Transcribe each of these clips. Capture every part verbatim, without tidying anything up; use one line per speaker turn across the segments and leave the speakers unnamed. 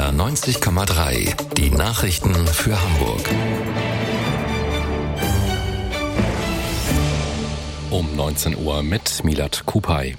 R neunzig Komma drei. Die Nachrichten für Hamburg.
Um neunzehn Uhr mit Milad Kupay.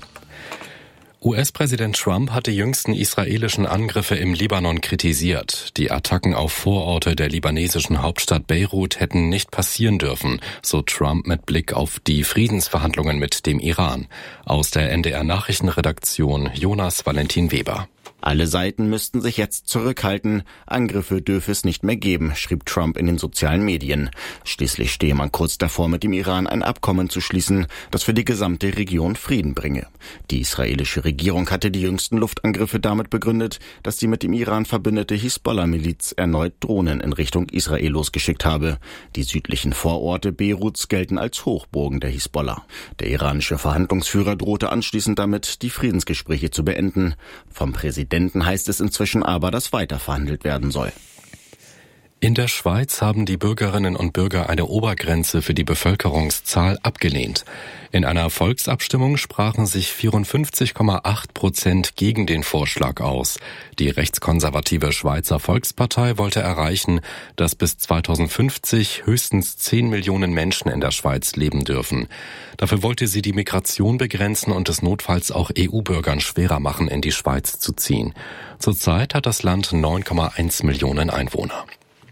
U S-Präsident Trump hat die jüngsten israelischen Angriffe im Libanon kritisiert. Die Attacken auf Vororte der libanesischen Hauptstadt Beirut hätten nicht passieren dürfen, so Trump mit Blick auf die Friedensverhandlungen mit dem Iran. Aus der N D R-Nachrichtenredaktion Jonas Valentin Weber.
Alle Seiten müssten sich jetzt zurückhalten. Angriffe dürfe es nicht mehr geben, schrieb Trump in den sozialen Medien. Schließlich stehe man kurz davor, mit dem Iran ein Abkommen zu schließen, das für die gesamte Region Frieden bringe. Die israelische Regierung hatte die jüngsten Luftangriffe damit begründet, dass die mit dem Iran verbündete Hisbollah-Miliz erneut Drohnen in Richtung Israel losgeschickt habe. Die südlichen Vororte Beiruts gelten als Hochburgen der Hisbollah. Der iranische Verhandlungsführer drohte anschließend damit, die Friedensgespräche zu beenden. Vom Präsidenten heißt es inzwischen aber, dass weiter verhandelt werden soll.
In der Schweiz haben die Bürgerinnen und Bürger eine Obergrenze für die Bevölkerungszahl abgelehnt. In einer Volksabstimmung sprachen sich vierundfünfzig Komma acht Prozent gegen den Vorschlag aus. Die rechtskonservative Schweizer Volkspartei wollte erreichen, dass bis zweitausendfünfzig höchstens zehn Millionen Menschen in der Schweiz leben dürfen. Dafür wollte sie die Migration begrenzen und es notfalls auch E U-Bürgern schwerer machen, in die Schweiz zu ziehen. Zurzeit hat das Land neun Komma eins Millionen Einwohner.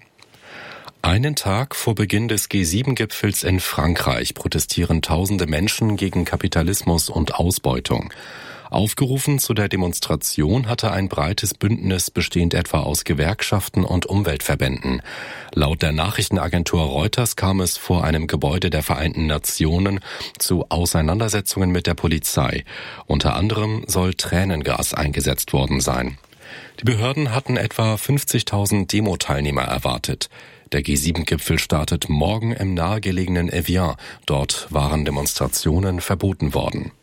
Einen Tag vor Beginn des G sieben Gipfels in Frankreich protestieren tausende Menschen gegen Kapitalismus und Ausbeutung. Aufgerufen zu der Demonstration hatte ein breites Bündnis bestehend etwa aus Gewerkschaften und Umweltverbänden. Laut der Nachrichtenagentur Reuters kam es vor einem Gebäude der Vereinten Nationen zu Auseinandersetzungen mit der Polizei. Unter anderem soll Tränengas eingesetzt worden sein. Die Behörden hatten etwa fünfzigtausend Demo-Teilnehmer erwartet. Der G sieben Gipfel startet morgen im nahegelegenen Evian. Dort waren Demonstrationen verboten worden.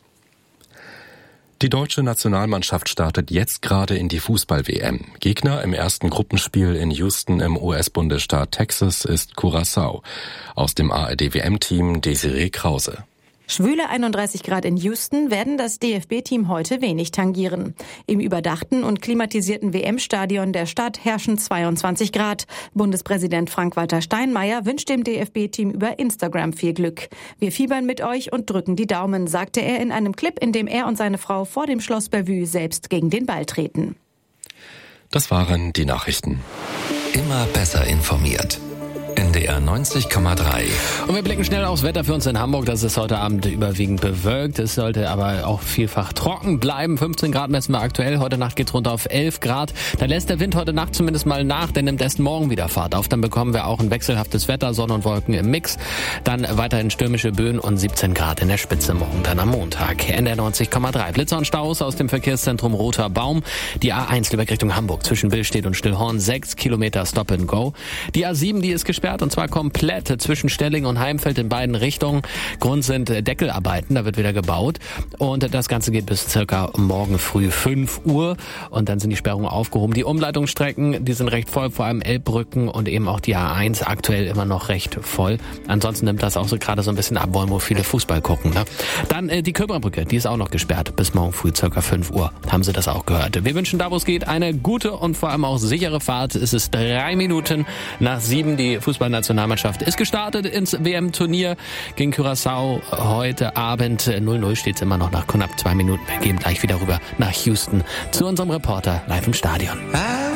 Die deutsche Nationalmannschaft startet jetzt gerade in die Fußball-W M. Gegner im ersten Gruppenspiel in Houston im U S-Bundesstaat Texas ist Curaçao. Aus dem A R D-W M-Team Desiree Krause.
Schwüle einunddreißig Grad in Houston werden das D F B-Team heute wenig tangieren. Im überdachten und klimatisierten W M-Stadion der Stadt herrschen zweiundzwanzig Grad. Bundespräsident Frank-Walter Steinmeier wünscht dem D F B-Team über Instagram viel Glück. Wir fiebern mit euch und drücken die Daumen, sagte er in einem Clip, in dem er und seine Frau vor dem Schloss Bellevue selbst gegen den Ball treten.
Das waren die Nachrichten.
Immer besser informiert. N D R neunzig Komma drei.
Und wir blicken schnell aufs Wetter für uns in Hamburg. Das ist heute Abend überwiegend bewölkt. Es sollte aber auch vielfach trocken bleiben. fünfzehn Grad messen wir aktuell. Heute Nacht geht's runter auf elf Grad. Da lässt der Wind heute Nacht zumindest mal nach. Der nimmt erst morgen wieder Fahrt auf. Dann bekommen wir auch ein wechselhaftes Wetter, Sonne und Wolken im Mix. Dann weiterhin stürmische Böen und siebzehn Grad in der Spitze morgen dann am Montag. N D R neunzig Komma drei. Blitzer und Staus aus dem Verkehrszentrum Roter Baum. Die A eins Lübeck Richtung Hamburg zwischen Billstedt und Stillhorn. sechs Kilometer Stop and Go. Die A sieben, die ist gesperrt. Und zwar komplett zwischen Stelling und Heimfeld in beiden Richtungen. Grund sind Deckelarbeiten, da wird wieder gebaut. Und das Ganze geht bis circa morgen früh fünf Uhr. Und dann sind die Sperrungen aufgehoben. Die Umleitungsstrecken, die sind recht voll, vor allem Elbbrücken und eben auch die A eins aktuell immer noch recht voll. Ansonsten nimmt das auch so gerade so ein bisschen ab, wollen wo viele Fußball gucken. Ne? Dann äh, die Köberbrücke, die ist auch noch gesperrt. Bis morgen früh circa fünf Uhr. Haben Sie das auch gehört? Wir wünschen da, wo es geht, eine gute und vor allem auch sichere Fahrt. Es ist drei Minuten nach sieben. Die Fußballnationalmannschaft ist gestartet ins W M-Turnier gegen Curaçao. Heute Abend null null steht es immer noch nach knapp zwei Minuten. Wir gehen gleich wieder rüber nach Houston zu unserem Reporter live im Stadion.